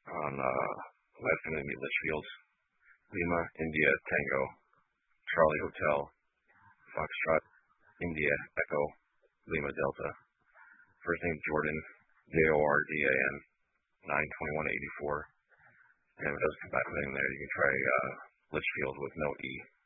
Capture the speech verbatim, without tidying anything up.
on uh, last going to meet Litchfield. Lima, India, Tango, Charlie Hotel, Foxtrot, India, Echo, Lima Delta. First name Jordan, J O R D A N, nine twenty-one eighty-four. And if it doesn't come back with anything there, you can try uh, Litchfield with no E.